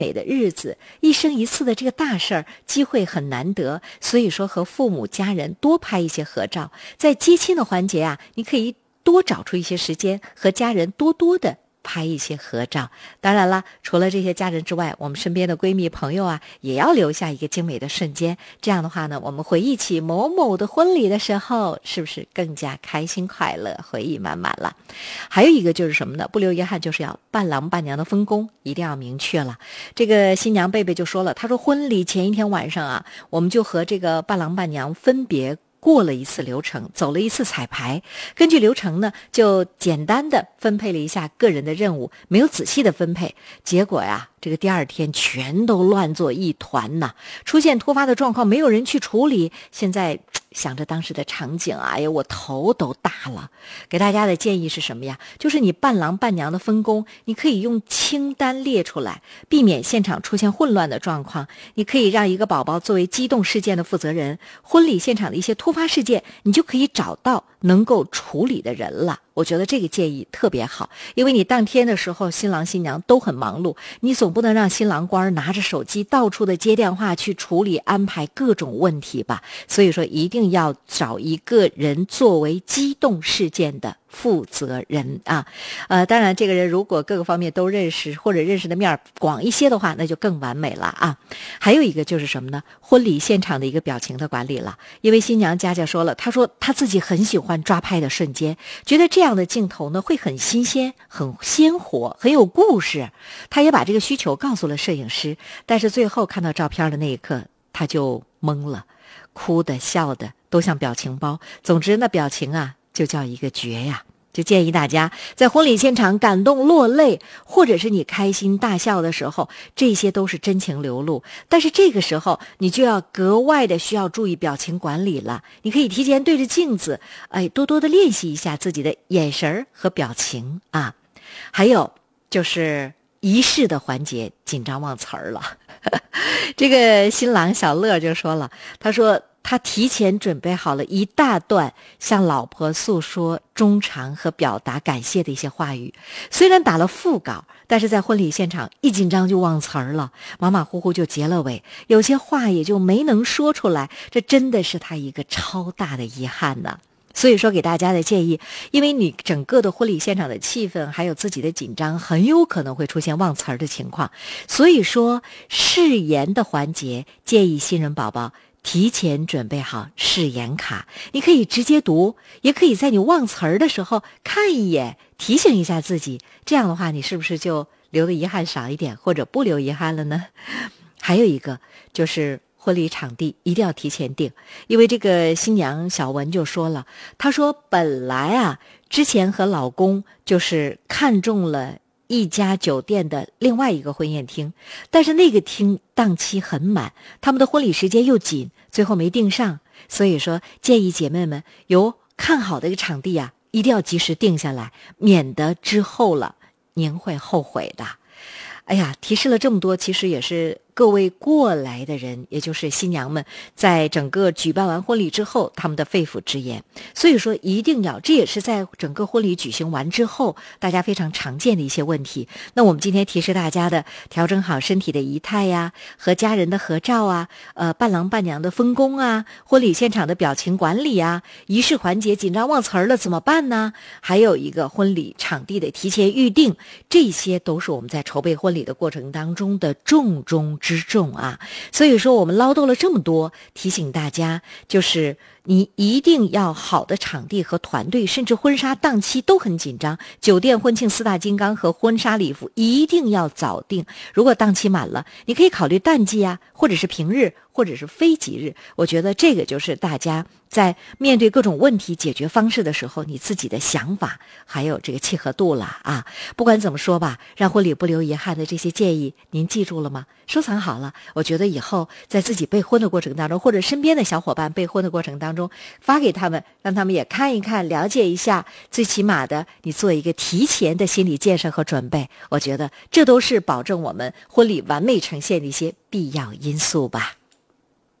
美的日子，一生一次的这个大事儿，机会很难得，所以说和父母家人多拍一些合照，在接亲的环节啊，你可以多找出一些时间和家人多多的拍一些合照。当然了，除了这些家人之外，我们身边的闺蜜朋友啊，也要留下一个精美的瞬间。这样的话呢，我们回忆起某某的婚礼的时候，是不是更加开心快乐，回忆满满了？还有一个就是什么呢？不留遗憾，就是要伴郎伴娘的分工一定要明确了。这个新娘贝贝就说了，她说婚礼前一天晚上啊，我们就和这个伴郎伴娘分别过了一次流程，走了一次彩排，根据流程呢，就简单的分配了一下个人的任务，没有仔细的分配，结果呀，这个第二天全都乱作一团呐，出现突发的状况，没有人去处理。现在想着当时的场景啊，哎呀，我头都大了。给大家的建议是什么呀？就是你伴郎伴娘的分工，你可以用清单列出来，避免现场出现混乱的状况。你可以让一个宝宝作为机动事件的负责人，婚礼现场的一些突发事件，你就可以找到能够处理的人了。我觉得这个建议特别好，因为你当天的时候新郎新娘都很忙碌，你总不能让新郎官拿着手机到处的接电话去处理安排各种问题吧。所以说一定要找一个人作为机动事件的负责人啊。当然这个人如果各个方面都认识，或者认识的面广一些的话，那就更完美了啊。还有一个就是什么呢？婚礼现场的一个表情的管理了。因为新娘佳佳说了，她说她自己很喜欢抓拍的瞬间，觉得这样的镜头呢会很新鲜，很鲜活，很有故事。她也把这个需求告诉了摄影师，但是最后看到照片的那一刻，她就懵了，哭的笑的都像表情包，总之那表情啊就叫一个绝呀。就建议大家在婚礼现场感动落泪，或者是你开心大笑的时候，这些都是真情流露。但是这个时候你就要格外的需要注意表情管理了。你可以提前对着镜子，多多的练习一下自己的眼神和表情啊。还有就是仪式的环节，紧张忘词儿了。这个新郎小乐就说了，他说他提前准备好了一大段向老婆诉说衷肠和表达感谢的一些话语，虽然打了副稿，但是在婚礼现场一紧张就忘词儿了，马马虎虎就结了尾，有些话也就没能说出来，这真的是他一个超大的遗憾呢。所以说给大家的建议，因为你整个的婚礼现场的气氛还有自己的紧张，很有可能会出现忘词儿的情况，所以说誓言的环节建议新人宝宝提前准备好誓言卡，你可以直接读，也可以在你忘词儿的时候看一眼，提醒一下自己，这样的话你是不是就留的遗憾少一点，或者不留遗憾了呢？还有一个就是婚礼场地一定要提前定，因为这个新娘小文就说了，她说本来啊之前和老公就是看中了一家酒店的另外一个婚宴厅，但是那个厅档期很满，他们的婚礼时间又紧，最后没订上，所以说建议姐妹们有看好的一个场地啊，一定要及时定下来，免得之后了您会后悔的。哎呀，提示了这么多，其实也是各位过来的人，也就是新娘们，在整个举办完婚礼之后，他们的肺腑之言。所以说一定要，这也是在整个婚礼举行完之后，大家非常常见的一些问题。那我们今天提示大家的，调整好身体的仪态呀，和家人的合照啊，伴郎伴娘的分工啊，婚礼现场的表情管理啊，仪式环节紧张忘词儿了怎么办呢？还有一个婚礼场地的提前预定，这些都是我们在筹备婚礼的过程当中的重中之重啊。所以说我们唠叨了这么多，提醒大家就是你一定要好的场地和团队，甚至婚纱档期都很紧张，酒店婚庆四大金刚和婚纱礼服一定要早定，如果档期满了，你可以考虑淡季啊，或者是平日，或者是非吉日。我觉得这个就是大家在面对各种问题解决方式的时候，你自己的想法还有这个契合度了啊。不管怎么说吧，让婚礼不留遗憾的这些建议您记住了吗？收藏好了，我觉得以后在自己备婚的过程当中，或者身边的小伙伴备婚的过程当中，发给他们，让他们也看一看，了解一下，最起码的你做一个提前的心理建设和准备，我觉得这都是保证我们婚礼完美呈现的一些必要因素吧。